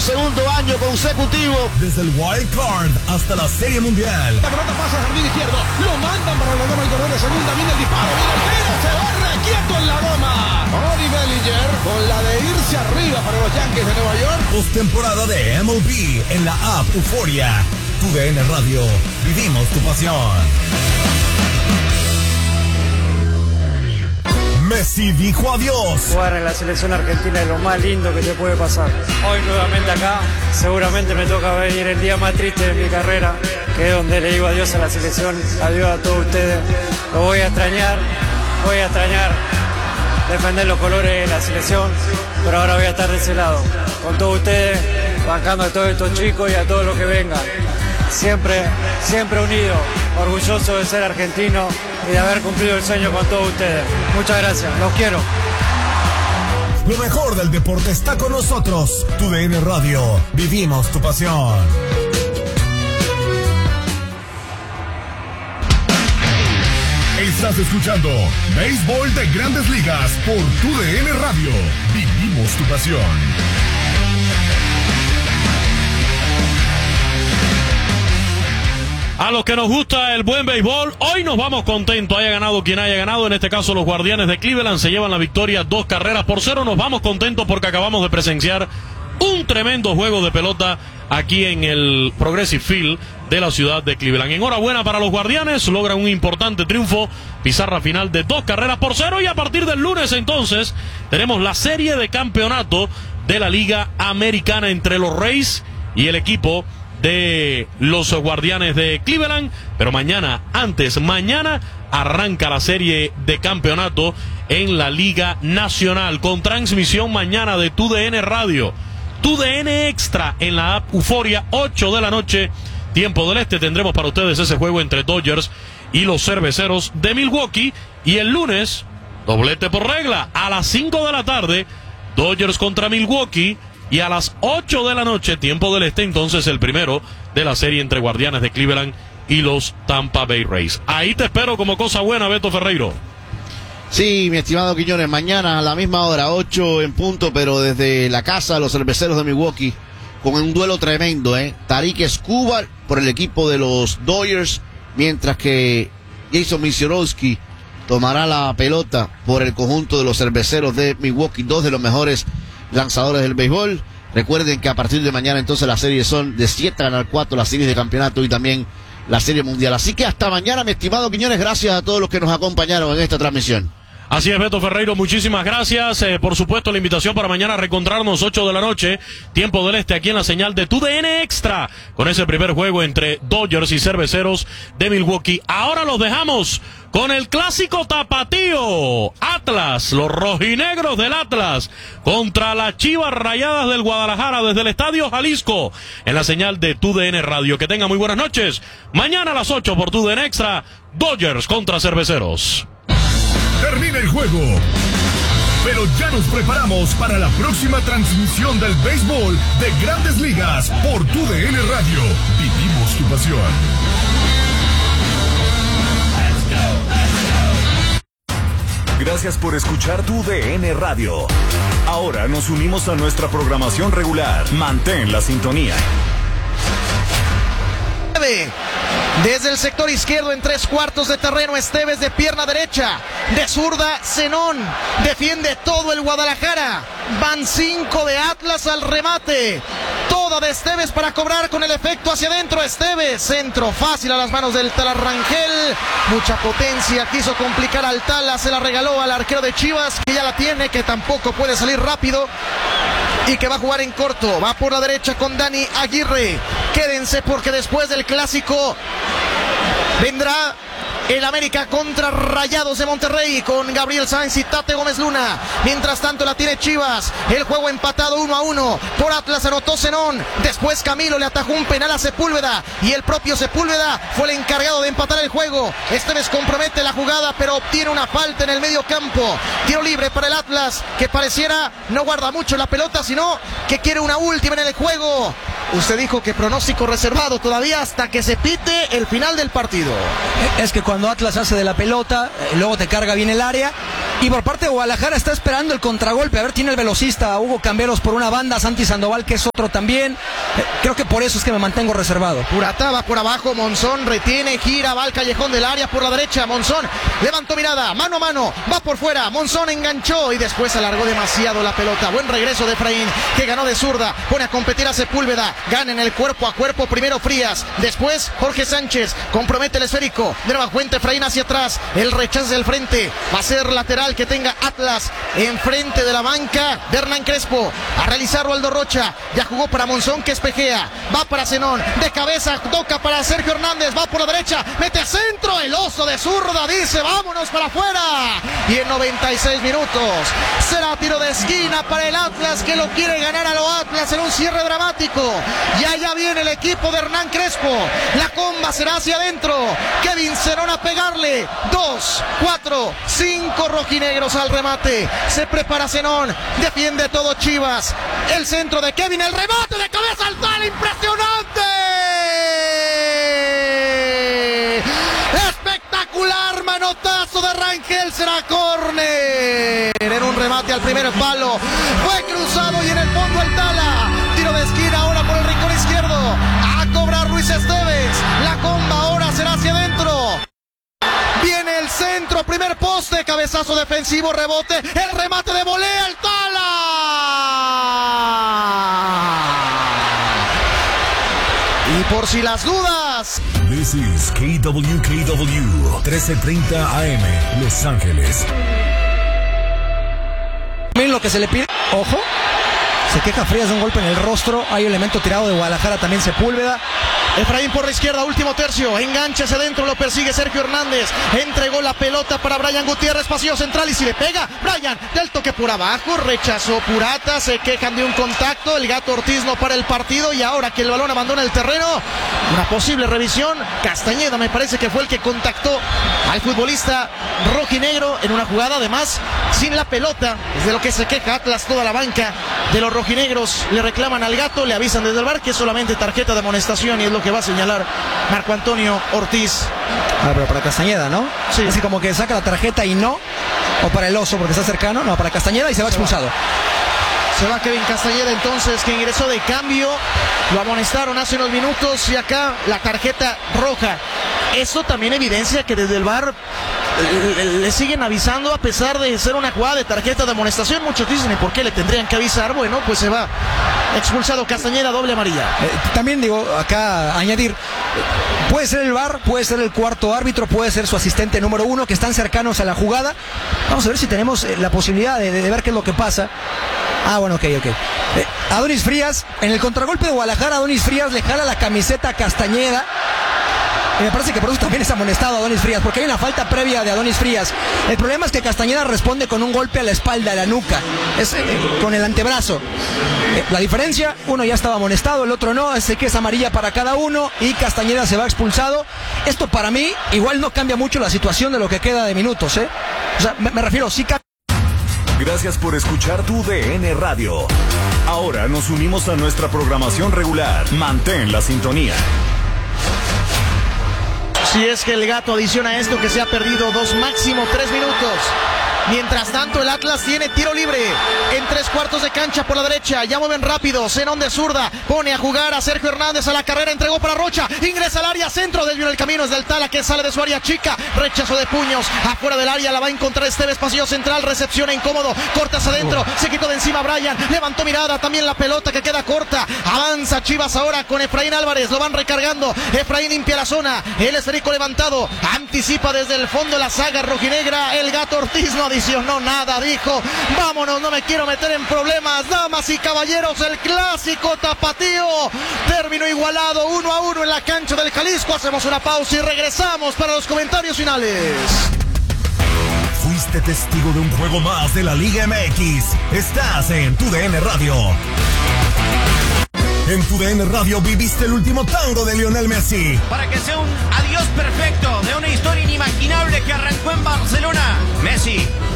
por segundo año consecutivo. Desde el Wild Card hasta la Serie Mundial. La pelota pasa al jardín izquierdo. Lo mandan para la goma y corredor de segunda. Viene el disparo. Viene el tiro. Se va requieto en la goma. Cody Bellinger con la de irse arriba para los Yankees de Nueva York. Postemporada de MLB en la app Euforia. TUDN Radio. Vivimos tu pasión. Messi dijo adiós. Jugar en la selección argentina es lo más lindo que te puede pasar. Hoy nuevamente acá, seguramente me toca venir el día más triste de mi carrera, que es donde le digo adiós a la selección, adiós a todos ustedes. Lo voy a extrañar defender los colores de la selección, pero ahora voy a estar de ese lado, con todos ustedes, bancando a todos estos chicos y a todos los que vengan. Siempre unido, orgulloso de ser argentino y de haber cumplido el sueño con todos ustedes. Muchas gracias, los quiero. Lo mejor del deporte está con nosotros. TUDN Radio, vivimos tu pasión. Estás escuchando Béisbol de Grandes Ligas por TUDN Radio. Vivimos tu pasión. A los que nos gusta el buen béisbol, hoy nos vamos contentos, haya ganado quien haya ganado. En este caso los Guardianes de Cleveland se llevan la victoria 2-0. Nos vamos contentos porque acabamos de presenciar un tremendo juego de pelota aquí en el Progressive Field de la ciudad de Cleveland. Enhorabuena para los Guardianes, logran un importante triunfo, pizarra final de 2-0 y a partir del lunes entonces tenemos la serie de campeonato de la Liga Americana entre los Rays y el equipo de los Guardianes de Cleveland, pero mañana arranca la serie de campeonato en la Liga Nacional, con transmisión mañana de TUDN Radio, TUDN Extra en la app Euforia, 8 de la noche, tiempo del este. Tendremos para ustedes ese juego entre Dodgers y los Cerveceros de Milwaukee, y el lunes, doblete por regla, a las 5 de la tarde, Dodgers contra Milwaukee. Y a las 8 de la noche, tiempo del este, entonces el primero de la serie entre Guardianes de Cleveland y los Tampa Bay Rays. Ahí te espero como cosa buena, Beto Ferreiro. Sí, mi estimado Quiñones, mañana a la misma hora, 8 en punto, pero desde la casa de los Cerveceros de Milwaukee, con un duelo tremendo, Tarik Skubal por el equipo de los Dodgers, mientras que Jason Misiorowski tomará la pelota por el conjunto de los Cerveceros de Milwaukee, dos de los mejores lanzadores del béisbol. Recuerden que a partir de mañana entonces las series son de 7-4, las series de campeonato y también la serie mundial. Así que hasta mañana, mi estimado Quiñones, gracias a todos los que nos acompañaron en esta transmisión. Así es, Beto Ferreiro, muchísimas gracias. Por supuesto, la invitación para mañana a reencontrarnos 8 de la noche, tiempo del este, aquí en la señal de TUDN Extra, con ese primer juego entre Dodgers y Cerveceros de Milwaukee. Ahora los dejamos con el clásico tapatío. Atlas, los rojinegros del Atlas, contra las Chivas Rayadas del Guadalajara desde el Estadio Jalisco, en la señal de TUDN Radio. Que tengan muy buenas noches. Mañana a las 8 por TUDN Extra, Dodgers contra Cerveceros. Termina el juego, pero ya nos preparamos para la próxima transmisión del béisbol de Grandes Ligas por TUDN Radio. Vivimos tu pasión. Gracias por escuchar TUDN Radio. Ahora nos unimos a nuestra programación regular. Mantén la sintonía. Desde el sector izquierdo en 3/4 de terreno, Esteves de pierna derecha, de zurda Zenón, defiende todo el Guadalajara, van 5 de Atlas al remate, toda de Esteves para cobrar con el efecto hacia adentro. Esteves, centro fácil a las manos del Talarrangel, mucha potencia, quiso complicar al Tala, se la regaló al arquero de Chivas, que ya la tiene, que tampoco puede salir rápido y que va a jugar en corto, va por la derecha con Dani Aguirre. Quédense porque después del clásico vendrá el América contra Rayados de Monterrey con Gabriel Sáenz y Tate Gómez Luna. Mientras tanto la tiene Chivas, el juego empatado 1-1, por Atlas anotó Zenón, después Camilo le atajó un penal a Sepúlveda y el propio Sepúlveda fue el encargado de empatar el juego. Esteves compromete la jugada pero obtiene una falta en el medio campo, tiro libre para el Atlas, que pareciera no guarda mucho la pelota, sino que quiere una última en el juego. Usted dijo que pronóstico reservado todavía hasta que se pite el final del partido. Es que cuando Atlas hace de la pelota, luego te carga bien el área Y por parte de Guadalajara está esperando el contragolpe. A ver, tiene el velocista Hugo Camberos por una banda, Santi Sandoval, que es otro también. Creo que por eso es que me mantengo reservado. Purata va por abajo, Monzón retiene, gira, va al callejón del área por la derecha. Monzón levantó mirada, mano a mano, va por fuera. Monzón enganchó y después alargó demasiado la pelota. Buen regreso de Efraín, que ganó de zurda. Pone a competir a Sepúlveda. Gana en el cuerpo a cuerpo. Primero Frías, después Jorge Sánchez. Compromete el esférico. De nueva cuenta Efraín hacia atrás. El rechazo del frente. Va a ser lateral que tenga Atlas enfrente de la banca de Hernán Crespo. A realizarlo Aldo Rocha. Ya jugó para Monzón, que espejea. Va para Zenón. De cabeza toca para Sergio Hernández. Va por la derecha. Mete a centro. El oso de zurda dice vámonos para afuera. Y en 96 minutos será tiro de esquina para el Atlas, que lo quiere ganar a lo Atlas en un cierre dramático. Y allá viene el equipo de Hernán Crespo. La comba será hacia adentro. Kevin Zenón a pegarle. 2, 4, 5 rojinegros al remate. Se prepara Zenón. Defiende todo Chivas. El centro de Kevin. El remate de cabeza al palo. ¡Impresionante! Espectacular manotazo de Rangel. Será córner. En un remate al primer palo. Fue cruzado y en el fondo el Tala. Tiro de esquina ahora por el rincón izquierdo. A cobrar Luis Esteves. La comba ahora será hacia adentro. Viene el centro, primer poste, cabezazo defensivo, rebote, el remate de volea, el Tala. Y por si las dudas. This is KWKW 1330 AM, Los Ángeles. También lo que se le pide, ojo, se queja Frías de un golpe en el rostro. Hay elemento tirado de Guadalajara, también Sepúlveda. Efraín por la izquierda, último tercio, engancha hacia adentro, lo persigue Sergio Hernández, entregó la pelota para Brian Gutiérrez, pasillo central y si le pega, Brian, del toque por abajo, rechazó Purata, se quejan de un contacto, el Gato Ortiz no para el partido y ahora que el balón abandona el terreno, una posible revisión, Castañeda me parece que fue el que contactó al futbolista rojinegro en una jugada además sin la pelota, es de lo que se queja Atlas, toda la banca de los rojinegros, le reclaman al Gato, le avisan desde el bar que es solamente tarjeta de amonestación y es lo que va a señalar Marco Antonio Ortiz. Pero para Castañeda, ¿no? Sí. Así como que saca la tarjeta y no. O para el oso porque está cercano. No, para Castañeda y se va expulsado. Se va Kevin Castañeda entonces, que ingresó de cambio. Lo amonestaron hace unos minutos y acá la tarjeta roja. Eso también evidencia que desde el VAR le siguen avisando a pesar de ser una jugada de tarjeta de amonestación. Muchos dicen, ¿y por qué le tendrían que avisar? Bueno, pues se va expulsado Castañeda, doble amarilla. También digo, acá añadir, puede ser el VAR, puede ser el cuarto árbitro, puede ser su asistente número 1, que están cercanos a la jugada. Vamos a ver si tenemos la posibilidad de ver qué es lo que pasa. Ah, bueno, ok. Adonis Frías, en el contragolpe de Guadalajara, Adonis Frías le jala la camiseta a Castañeda. Y me parece que por eso también es amonestado Adonis Frías, porque hay una falta previa de Adonis Frías. El problema es que Castañeda responde con un golpe a la espalda, a la nuca, con el antebrazo. La diferencia, uno ya estaba amonestado, el otro no, así que es amarilla para cada uno y Castañeda se va expulsado. Esto para mí igual no cambia mucho la situación de lo que queda de minutos, ¿eh? O sea, me refiero, sí cambia. Gracias por escuchar tu DN Radio. Ahora nos unimos a nuestra programación regular. Mantén la sintonía. Si es que el Gato adiciona esto, que se ha perdido 2, máximo 3 minutos. Mientras tanto el Atlas tiene tiro libre en 3/4 de cancha por la derecha, ya mueven rápido, Zenón de zurda, pone a jugar a Sergio Hernández a la carrera, entregó para Rocha, ingresa al área, centro, desvió el camino, es del Tala que sale de su área chica, rechazo de puños, afuera del área, la va a encontrar Esteves, pasillo central, recepciona incómodo, cortas adentro, se quitó de encima Brian, levantó mirada, también la pelota que queda corta, avanza Chivas ahora con Efraín Álvarez, lo van recargando, Efraín limpia la zona, el esférico levantado, anticipa desde el fondo la saga rojinegra, el Gato Ortiz no adicionó nada, dijo, vámonos, no me quiero meter en problemas, damas y caballeros, el clásico tapatío terminó igualado 1-1 en la cancha del Jalisco. Hacemos una pausa y regresamos para los comentarios finales. Fuiste testigo de un juego más de la Liga MX. Estás en tu DN Radio. En tu DN Radio viviste el último tango de Lionel Messi. Para que sea un adiós perfecto de una historia inimaginable que arrancó en Barcelona. Messi